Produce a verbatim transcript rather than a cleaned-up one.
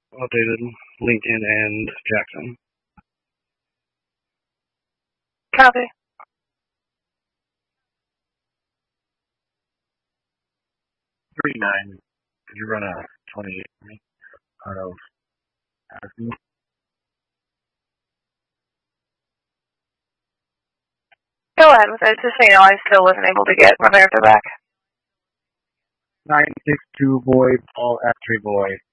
Updated Lincoln and Jackson. Copy. thirty-nine. Could you run a twenty-eight for me out of Avenue? Go ahead with it. Just so you know, I still wasn't able to get Roberto back. nine six two boy, Paul F three boy.